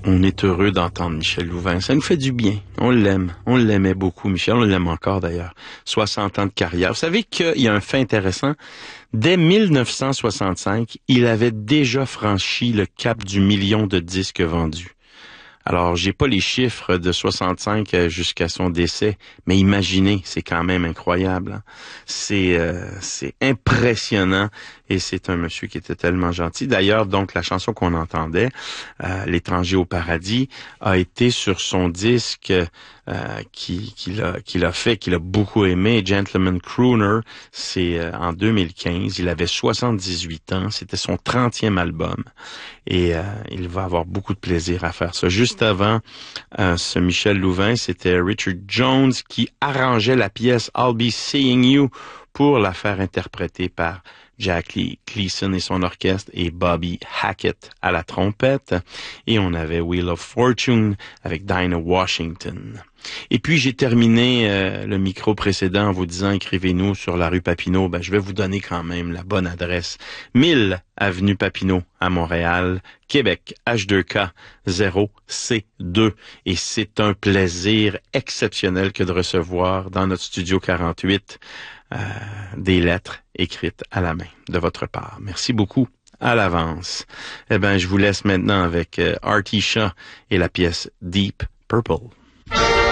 On est heureux d'entendre Michel Louvain. Ça nous fait du bien. On l'aime. On l'aimait beaucoup, Michel. On l'aime encore, d'ailleurs. 60 ans de carrière. Vous savez qu'il y a un fait intéressant. Dès 1965, il avait déjà franchi le cap du million de disques vendus. Alors, j'ai pas les chiffres de 65 jusqu'à son décès, mais imaginez, c'est quand même incroyable. Hein? C'est impressionnant et c'est un monsieur qui était tellement gentil. D'ailleurs, donc la chanson qu'on entendait, L'étranger au paradis, a été sur son disque qu'il a beaucoup aimé, Gentleman Crooner. C'est en 2015. Il avait 78 ans. C'était son 30e album. Et il va avoir beaucoup de plaisir à faire ça. Juste avant ce Michel Louvain, c'était Richard Jones qui arrangeait la pièce I'll Be Seeing You pour la faire interpréter par Jack Gleason et son orchestre et Bobby Hackett à la trompette. Et on avait Wheel of Fortune avec Dinah Washington. Et puis, j'ai terminé le micro précédent en vous disant, écrivez-nous sur la rue Papineau. Je vais vous donner quand même la bonne adresse. 1000 avenue Papineau à Montréal, Québec, H2K 0C2. Et c'est un plaisir exceptionnel que de recevoir dans notre studio 48 des lettres écrites à la main de votre part. Merci beaucoup à l'avance. Je vous laisse maintenant avec Artie Shaw et la pièce Deep Purple.